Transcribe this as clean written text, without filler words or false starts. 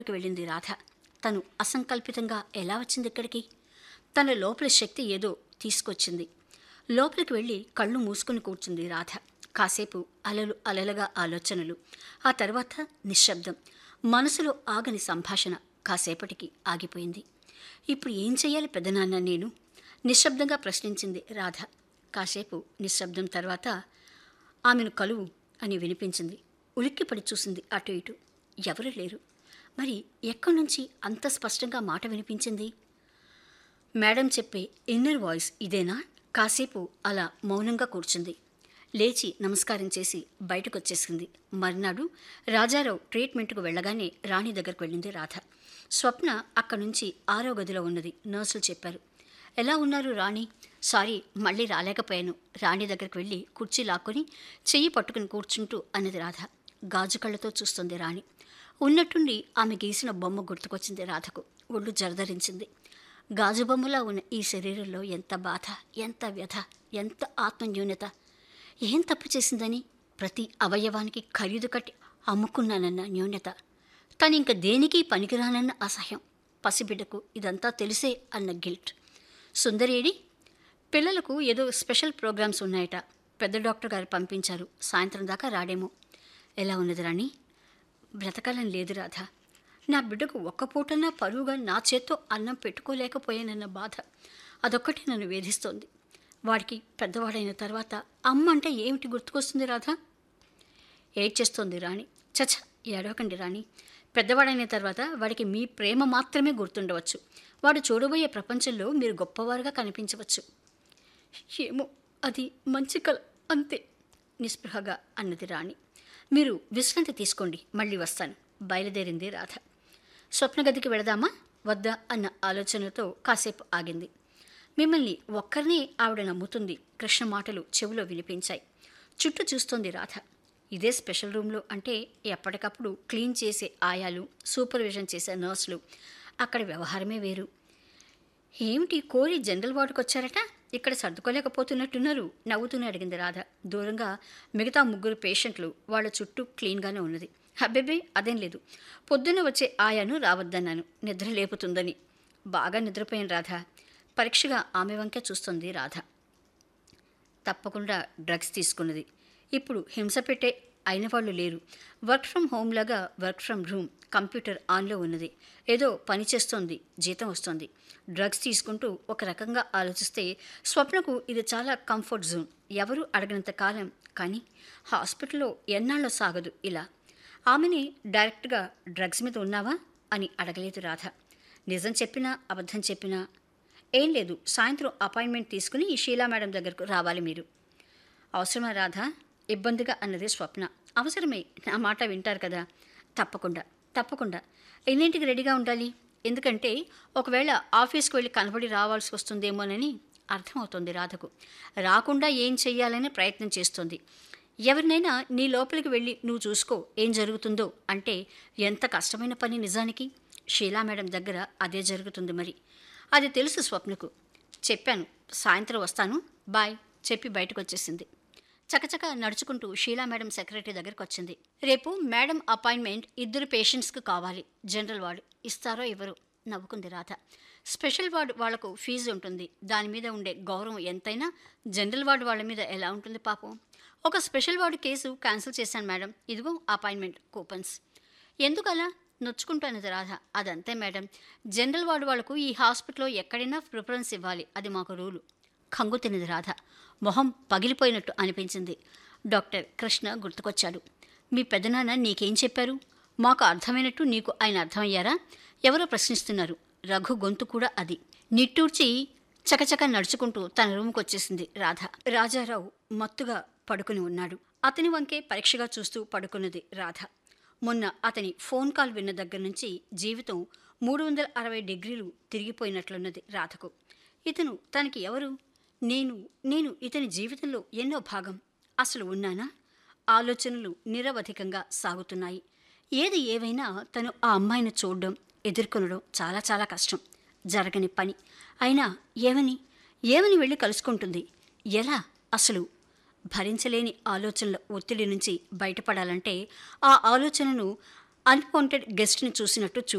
వెళ్ళింది రాధ. తను అసంకల్పితంగా ఎలా వచ్చింది ఇక్కడికి? తన లోపల శక్తి ఏదో తీసుకొచ్చింది. లోపలికి వెళ్ళి కళ్ళు మూసుకుని కూర్చుంది రాధ. కాసేపు అలలు అలలుగా ఆలోచనలు, ఆ తర్వాత నిశ్శబ్దం. మనసులో ఆగని సంభాషణ కాసేపటికి ఆగిపోయింది. ఇప్పుడు ఏం చెయ్యాలి పెద్దనాన్న నేను? నిశ్శబ్దంగా ప్రశ్నించింది రాధ. కాసేపు నిశ్శబ్దం తర్వాత ఆమెను కలువు అని వినిపించింది. ఉలిక్కిపడి చూసింది అటు ఇటు. ఎవరూ లేరు. మరి ఎక్కడి నుంచి అంత స్పష్టంగా మాట వినిపించింది? మేడం చెప్పే ఇన్నర్ వాయిస్ ఇదేనా? కాసేపు అలా మౌనంగా కూర్చుంది. లేచి నమస్కారం చేసి బయటకొచ్చేసింది. మర్నాడు రాజారావు ట్రీట్మెంట్కు వెళ్ళగానే రాణి దగ్గరకు వెళ్ళింది రాధ. స్వప్న అక్కడి నుంచి 6వ గదిలో ఉన్నది. నర్సులు చెప్పారు. ఎలా ఉన్నారు రాణి? సారీ, మళ్ళీ రాలేకపోయాను. రాణి దగ్గరికి వెళ్ళి కుర్చీ లాక్కొని చెయ్యి పట్టుకుని కూర్చుంటూ అన్నది రాధ. గాజు కళ్ళతో చూస్తుంది రాణి. ఉన్నట్టుండి ఆమె గీసిన బొమ్మ గుర్తుకొచ్చింది రాధకు. ఒళ్ళు జరదరించింది. గాజు బొమ్మలా ఉన్న ఈ శరీరంలో ఎంత బాధ, ఎంత వ్యధ, ఎంత ఆత్మన్యూనత! ఏం తప్పు చేసిందని ప్రతి అవయవానికి ఖరీదు కట్టి అమ్ముకున్నానన్న న్యూనత, తనింక దేనికి పనికిరానన్న అసహ్యం, పసిబిడ్డకు ఇదంతా తెలిసే అన్న గిల్ట్. సుందరేడి? పిల్లలకు ఏదో స్పెషల్ ప్రోగ్రామ్స్ ఉన్నాయట. పెద్ద డాక్టర్ గారు పంపించారు. సాయంత్రం దాకా రాడేమో. ఎలా ఉన్నది రాణి? బ్రతకాలని లేదు రాధ. నా బిడ్డకు ఒక్క పూటన్నా పరువుగా నా చేత్తో అన్నం పెట్టుకోలేకపోయానన్న బాధ, అదొక్కటి నన్ను వేధిస్తోంది. వాడికి పెద్దవాడైన తర్వాత అమ్మ అంటే ఏమిటి గుర్తుకొస్తుంది రాధా? ఏడ్చేస్తోంది రాణి. చచ్చ, ఏడవకండి రాణి. పెద్దవాడైన తర్వాత వాడికి మీ ప్రేమ మాత్రమే గుర్తుండవచ్చు. వాడు చూడబోయే ప్రపంచంలో మీరు గొప్పవారుగా కనిపించవచ్చు. ఏమో, అది మంచి కల అంతే, నిస్పృహగా అన్నది రాణి. మీరు విశ్రాంతి తీసుకోండి, మళ్ళీ వస్తాను. బయలుదేరింది రాధ. స్వప్నగదికి వెళదామా వద్దా అన్న ఆలోచనతో కాసేపు ఆగింది. మిమ్మల్ని ఒక్కరినే ఆవిడ నమ్ముతుంది. కృష్ణ మాటలు చెవిలో వినిపించాయి. చుట్టూ చూస్తోంది రాధ. ఇదే స్పెషల్ రూమ్లో అంటే ఎప్పటికప్పుడు క్లీన్ చేసే ఆయాలు, సూపర్విజన్ చేసే నర్సులు, అక్కడ వ్యవహారమే వేరు. ఏమిటి కోరి జనరల్ వార్డుకు వచ్చారట? ఇక్కడ సర్దుకోలేకపోతున్నట్టున్నారు. నవ్వుతూనే అడిగింది రాధ. దూరంగా మిగతా 3 పేషెంట్లు, వాళ్ళ చుట్టూ క్లీన్గానే ఉన్నది. అబ్బెబ్బే, అదేం లేదు. పొద్దున్న వచ్చే ఆయాను రావద్దన్నాను, నిద్ర లేపుతుందని. బాగా నిద్రపోయాను రాధ. పరీక్షగా ఆమె వంకే చూస్తుంది రాధ. తప్పకుండా డ్రగ్స్ తీసుకున్నది. ఇప్పుడు హింస పెట్టే అయిన వాళ్ళు లేరు. వర్క్ ఫ్రమ్ హోమ్ లాగా వర్క్ ఫ్రమ్ రూమ్. కంప్యూటర్ ఆన్లో ఉన్నది. ఏదో పని చేస్తోంది, జీతం వస్తోంది. డ్రగ్స్ తీసుకుంటూ ఒక రకంగా ఆలోచిస్తే స్వప్నకు ఇది చాలా కంఫర్ట్ జోన్. ఎవరూ అడగనంత కాలం. కానీ హాస్పిటల్లో ఎన్నాళ్ళో సాగదు ఇలా. ఆమెని డైరెక్ట్గా డ్రగ్స్ మీద ఉన్నావా అని అడగలేదు రాధ. నిజం చెప్పినా అబద్ధం చెప్పినా ఏం లేదు. సాయంత్రం అపాయింట్మెంట్ తీసుకుని షీలా మేడం దగ్గరకు రావాలి మీరు. అవసరమా రాధ? ఇబ్బందిగా అన్నది స్వప్న. అవసరమే, నా మాట వింటారు కదా. తప్పకుండా తప్పకుండా. ఎన్నింటికి రెడీగా ఉండాలి? ఎందుకంటే ఒకవేళ ఆఫీస్కి వెళ్ళి కనబడి రావాల్సి వస్తుందేమోనని అర్థమవుతోంది రాధకు. రాకుండా ఏం చెయ్యాలని ప్రయత్నం చేస్తోంది. ఎవరినైనా నీ లోపలికి వెళ్ళి నువ్వు చూసుకో ఏం జరుగుతుందో అంటే ఎంత కష్టమైన పని నిజానికి. షీలా మేడం దగ్గర అదే జరుగుతుంది మరి. అది తెలుసు స్వప్నకు. చెప్పాను సాయంత్రం వస్తాను, బాయ్ చెప్పి బయటకు వచ్చేసింది. చకచక నడుచుకుంటూ షీలా మేడం సెక్రటరీ దగ్గరికి వచ్చింది. రేపు మేడం అపాయింట్మెంట్ 2 పేషెంట్స్కి కావాలి. జనరల్ వార్డు ఇస్తారో ఇవ్వరు, నవ్వుకుంది రాధ. స్పెషల్ వార్డు వాళ్లకు ఫీజు ఉంటుంది. దాని మీద ఉండే గౌరవం ఎంతైనా జనరల్ వార్డు వాళ్ళ మీద ఎలా ఉంటుంది పాపం. ఒక స్పెషల్ వార్డు కేసు క్యాన్సిల్ చేశాను మేడం, ఇదిగో అపాయింట్మెంట్ కూపన్స్. ఎందుకలా నొచ్చుకుంటున్నది రాధ. అదంతే మేడం, జనరల్ వార్డు వాళ్లకు ఈ హాస్పిటల్లో ఎక్కడైనా ప్రిఫరెన్స్ ఇవ్వాలి, అది మాకు రూలు. కంగు తిన్నది రాధ. మొహం పగిలిపోయినట్టు అనిపించింది. డాక్టర్ కృష్ణ గుర్తుకొచ్చాడు. మీ పెదనాన్న నీకేం చెప్పారు? మాకు అర్థమైనట్టు నీకు ఆయన అర్థమయ్యారా? ఎవరో ప్రశ్నిస్తున్నారు. రఘు గొంతు కూడా అది. నిట్టూర్చి చకచక నడుచుకుంటూ తన రూమ్కి వచ్చేసింది రాధ. రాజారావు మత్తుగా పడుకుని ఉన్నాడు. అతని వంకే పరీక్షగా చూస్తూ పడుకున్నది రాధ. మొన్న అతని ఫోన్ కాల్ విన్న దగ్గర నుంచి జీవితం 360 డిగ్రీలు తిరిగిపోయినట్లున్నది రాధకు. ఇతను తనకి ఎవరు? నేను ఇతని జీవితంలో ఎన్నో భాగం. అసలు ఉన్నానా? ఆలోచనలు నిరవధికంగా సాగుతున్నాయి. ఏది ఏవైనా తను ఆ అమ్మాయిని చూడడం, ఎదుర్కొనడం చాలా చాలా కష్టం. జరగని పని అయినా ఏమని వెళ్ళి కలుసుకుంటుంది? ఎలా? అసలు భరించలేని ఆలోచనల ఒత్తిడి నుంచి బయటపడాలంటే ఆ ఆలోచనను అన్వాంటెడ్ గెస్ట్ని చూసినట్టు